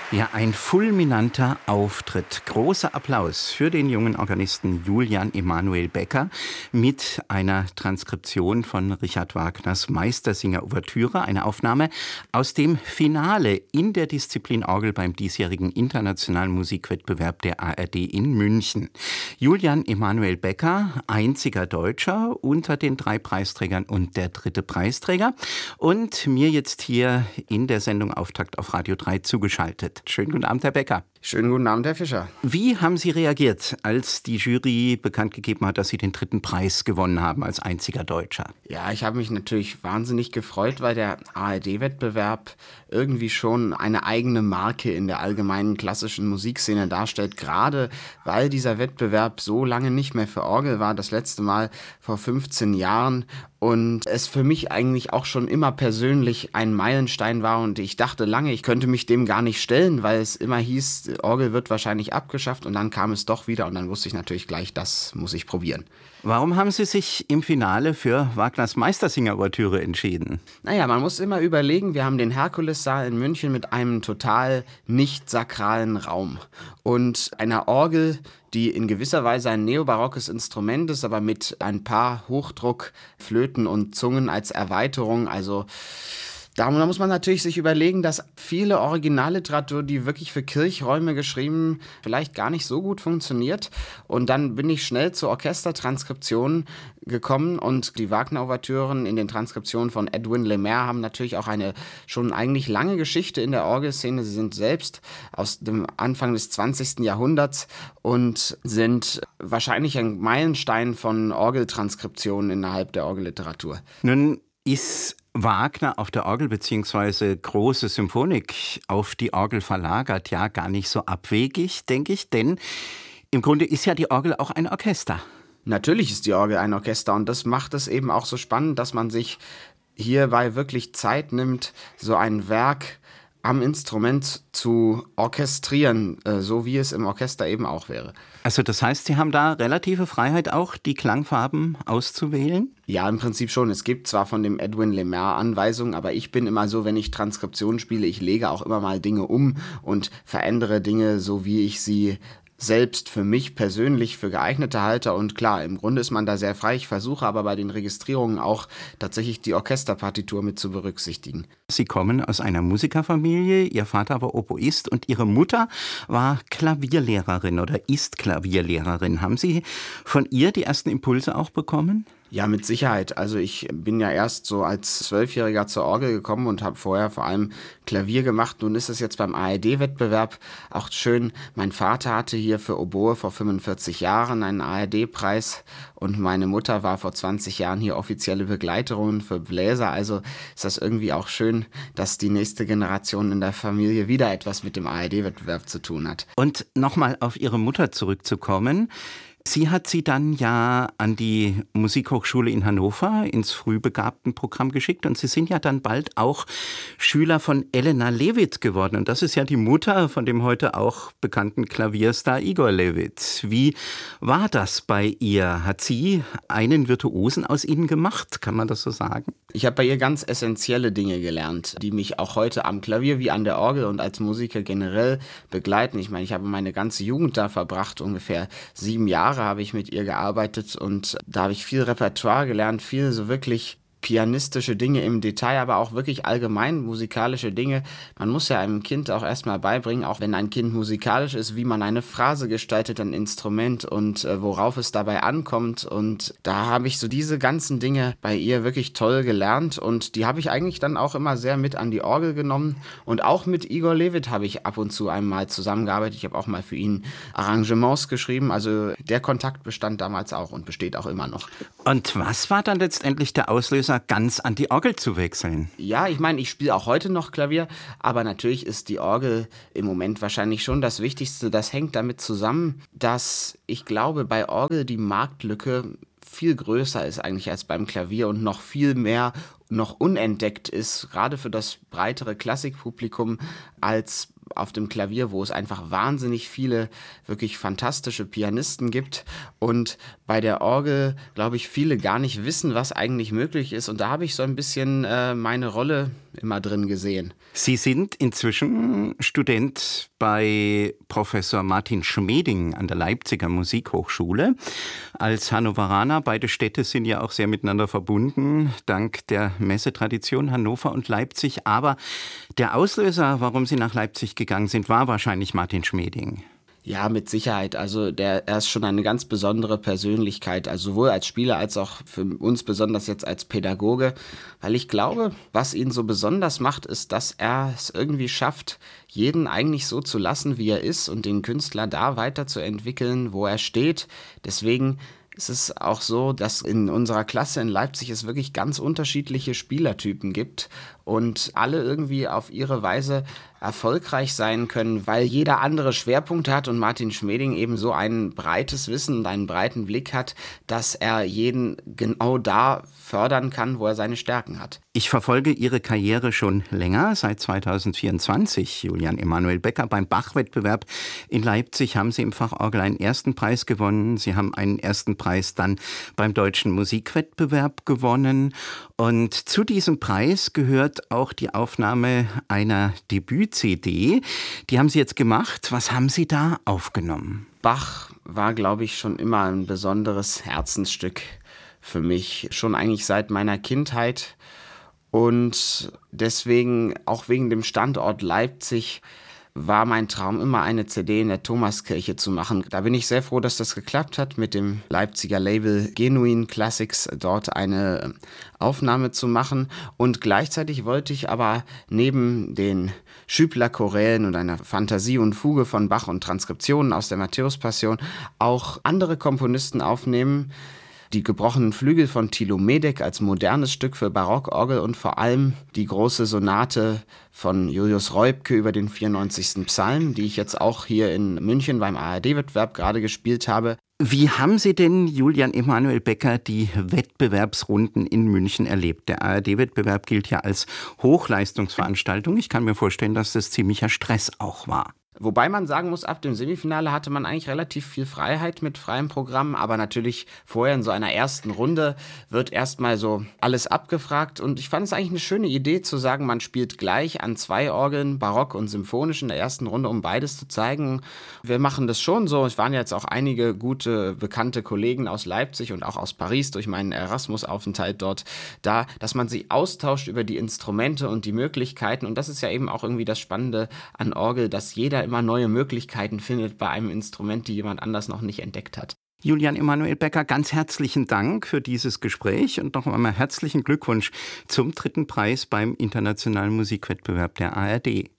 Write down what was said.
Ja, ein fulminanter Auftritt. Großer Applaus für den jungen Organisten Julian Emanuel Becker mit einer Transkription von Richard Wagners Meistersinger-Ouvertüre, eine Aufnahme aus dem Finale in der Disziplin Orgel beim diesjährigen internationalen Musikwettbewerb der ARD in München. Julian Emanuel Becker, einziger Deutscher unter den 3 Preisträgern und der 3. Preisträger. Und mir jetzt hier in der Sendung Auftakt auf Radio 3 zugeschaltet. Schönen guten Abend, Herr Becker. Schönen guten Abend, Herr Fischer. Wie haben Sie reagiert, als die Jury bekannt gegeben hat, dass Sie den 3. Preis gewonnen haben als einziger Deutscher? Ja, ich habe mich natürlich wahnsinnig gefreut, weil der ARD-Wettbewerb irgendwie schon eine eigene Marke in der allgemeinen klassischen Musikszene darstellt. Gerade weil dieser Wettbewerb so lange nicht mehr für Orgel war, das letzte Mal vor 15 Jahren. Und es für mich eigentlich auch schon immer persönlich ein Meilenstein war. Und ich dachte lange, ich könnte mich dem gar nicht stellen, weil es immer hieß, Orgel wird wahrscheinlich abgeschafft. Und dann kam es doch wieder. Und dann wusste ich natürlich gleich, das muss ich probieren. Warum haben Sie sich im Finale für Wagners Meistersinger-Ouvertüre entschieden? Naja, man muss immer überlegen, wir haben den Herkulessaal in München mit einem total nicht sakralen Raum und einer Orgel, die in gewisser Weise ein neobarockes Instrument ist, aber mit ein paar Hochdruckflöten und Zungen als Erweiterung, also da muss man natürlich sich überlegen, dass viele Originalliteratur, die wirklich für Kirchräume geschrieben, vielleicht gar nicht so gut funktioniert. Und dann bin ich schnell zur Orchestertranskription gekommen und die Wagner-Ouvertüren in den Transkriptionen von Edwin Lemaire haben natürlich auch eine schon eigentlich lange Geschichte in der Orgelszene. Sie sind selbst aus dem Anfang des 20. Jahrhunderts und sind wahrscheinlich ein Meilenstein von Orgeltranskriptionen innerhalb der Orgelliteratur. Nun ist Wagner auf der Orgel bzw. große Symphonik auf die Orgel verlagert, ja gar nicht so abwegig, denke ich, denn im Grunde ist ja die Orgel auch ein Orchester. Natürlich ist die Orgel ein Orchester und das macht es eben auch so spannend, dass man sich hierbei wirklich Zeit nimmt, so ein Werk am Instrument zu orchestrieren, so wie es im Orchester eben auch wäre. Also das heißt, Sie haben da relative Freiheit auch, die Klangfarben auszuwählen? Ja, im Prinzip schon. Es gibt zwar von dem Edwin Lemaire Anweisungen, aber ich bin immer so, wenn ich Transkription spiele, ich lege auch immer mal Dinge um und verändere Dinge, so wie ich sie selbst für mich persönlich für geeignete halte. Und klar, im Grunde ist man da sehr frei. Ich versuche aber bei den Registrierungen auch tatsächlich die Orchesterpartitur mit zu berücksichtigen. Sie kommen aus einer Musikerfamilie. Ihr Vater war Oboist und Ihre Mutter war Klavierlehrerin oder ist Klavierlehrerin. Haben Sie von ihr die ersten Impulse auch bekommen? Ja, mit Sicherheit. Also ich bin ja erst so als 12-Jähriger zur Orgel gekommen und habe vorher vor allem Klavier gemacht. Nun ist es jetzt beim ARD-Wettbewerb auch schön. Mein Vater hatte hier für Oboe vor 45 Jahren einen ARD-Preis und meine Mutter war vor 20 Jahren hier offizielle Begleiterin für Bläser. Also ist das irgendwie auch schön, dass die nächste Generation in der Familie wieder etwas mit dem ARD-Wettbewerb zu tun hat. Und nochmal auf Ihre Mutter zurückzukommen. Sie hat Sie dann ja an die Musikhochschule in Hannover ins Frühbegabtenprogramm geschickt und Sie sind ja dann bald auch Schüler von Elena Levit geworden. Und das ist ja die Mutter von dem heute auch bekannten Klavierstar Igor Levit. Wie war das bei ihr? Hat sie einen Virtuosen aus Ihnen gemacht? Kann man das so sagen? Ich habe bei ihr ganz essentielle Dinge gelernt, die mich auch heute am Klavier wie an der Orgel und als Musiker generell begleiten. Ich meine, ich habe meine ganze Jugend da verbracht, ungefähr 7 Jahre habe ich mit ihr gearbeitet und da habe ich viel Repertoire gelernt, viel so wirklich pianistische Dinge im Detail, aber auch wirklich allgemein musikalische Dinge. Man muss ja einem Kind auch erstmal beibringen, auch wenn ein Kind musikalisch ist, wie man eine Phrase gestaltet, ein Instrument und worauf es dabei ankommt. Und da habe ich so diese ganzen Dinge bei ihr wirklich toll gelernt und die habe ich eigentlich dann auch immer sehr mit an die Orgel genommen. Und auch mit Igor Levit habe ich ab und zu einmal zusammengearbeitet. Ich habe auch mal für ihn Arrangements geschrieben. Also der Kontakt bestand damals auch und besteht auch immer noch. Und was war dann letztendlich der Auslöser, ganz an die Orgel zu wechseln? Ja, ich meine, ich spiele auch heute noch Klavier, aber natürlich ist die Orgel im Moment wahrscheinlich schon das Wichtigste. Das hängt damit zusammen, dass ich glaube, bei Orgel die Marktlücke viel größer ist eigentlich als beim Klavier und noch viel mehr noch unentdeckt ist, gerade für das breitere Klassikpublikum, als auf dem Klavier, wo es einfach wahnsinnig viele wirklich fantastische Pianisten gibt und bei der Orgel, glaube ich, viele gar nicht wissen, was eigentlich möglich ist. Und da habe ich so ein bisschen meine Rolle immer drin gesehen. Sie sind inzwischen Student bei Professor Martin Schmeding an der Leipziger Musikhochschule. Als Hannoveraner, beide Städte sind ja auch sehr miteinander verbunden, dank der Messetradition Hannover und Leipzig. Aber der Auslöser, warum Sie nach Leipzig gegangen sind, war wahrscheinlich Martin Schmeding. Ja, mit Sicherheit. Also er ist schon eine ganz besondere Persönlichkeit, also sowohl als Spieler als auch für uns besonders jetzt als Pädagoge, weil ich glaube, was ihn so besonders macht, ist, dass er es irgendwie schafft, jeden eigentlich so zu lassen, wie er ist und den Künstler da weiterzuentwickeln, wo er steht. Deswegen ist es auch so, dass in unserer Klasse in Leipzig es wirklich ganz unterschiedliche Spielertypen gibt und alle irgendwie auf ihre Weise erfolgreich sein können, weil jeder andere Schwerpunkte hat und Martin Schmeding eben so ein breites Wissen und einen breiten Blick hat, dass er jeden genau da fördern kann, wo er seine Stärken hat. Ich verfolge Ihre Karriere schon länger, seit 2024. Julian Emanuel Becker, beim Bach-Wettbewerb in Leipzig haben Sie im Fach Orgel einen ersten Preis gewonnen. Sie haben einen ersten Preis dann beim Deutschen Musikwettbewerb gewonnen. Und zu diesem Preis gehört auch die Aufnahme einer Debüt-CD. Die haben Sie jetzt gemacht. Was haben Sie da aufgenommen? Bach war, glaube ich, schon immer ein besonderes Herzensstück für mich. Schon eigentlich seit meiner Kindheit. Und deswegen, auch wegen dem Standort Leipzig, war mein Traum immer eine CD in der Thomaskirche zu machen. Da bin ich sehr froh, dass das geklappt hat, mit dem Leipziger Label Genuine Classics dort eine Aufnahme zu machen. Und gleichzeitig wollte ich aber neben den Schübler-Chorälen und einer Fantasie und Fuge von Bach und Transkriptionen aus der Matthäus-Passion auch andere Komponisten aufnehmen. Die gebrochenen Flügel von Thilo Medeck als modernes Stück für Barockorgel und vor allem die große Sonate von Julius Reubke über den 94. Psalm, die ich jetzt auch hier in München beim ARD-Wettbewerb gerade gespielt habe. Wie haben Sie denn, Julian Emanuel Becker, die Wettbewerbsrunden in München erlebt? Der ARD-Wettbewerb gilt ja als Hochleistungsveranstaltung. Ich kann mir vorstellen, dass das ziemlicher Stress auch war. Wobei man sagen muss, ab dem Semifinale hatte man eigentlich relativ viel Freiheit mit freiem Programm, aber natürlich vorher in so einer ersten Runde wird erstmal so alles abgefragt und ich fand es eigentlich eine schöne Idee zu sagen, man spielt gleich an 2 Orgeln, Barock und Symphonisch in der ersten Runde, um beides zu zeigen. Wir machen das schon so, es waren jetzt auch einige gute, bekannte Kollegen aus Leipzig und auch aus Paris durch meinen Erasmus-Aufenthalt dort da, dass man sich austauscht über die Instrumente und die Möglichkeiten und das ist ja eben auch irgendwie das Spannende an Orgel, dass jeder immer neue Möglichkeiten findet bei einem Instrument, die jemand anders noch nicht entdeckt hat. Julian Emanuel Becker, ganz herzlichen Dank für dieses Gespräch und noch einmal herzlichen Glückwunsch zum 3. Preis beim Internationalen Musikwettbewerb der ARD.